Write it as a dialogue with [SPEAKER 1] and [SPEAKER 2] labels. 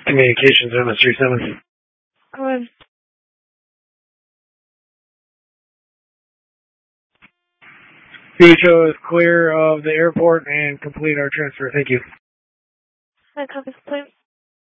[SPEAKER 1] Communications MS-37.
[SPEAKER 2] Go ahead.
[SPEAKER 1] BHO is clear of the airport and complete our transfer. Thank you.
[SPEAKER 2] That copy complete.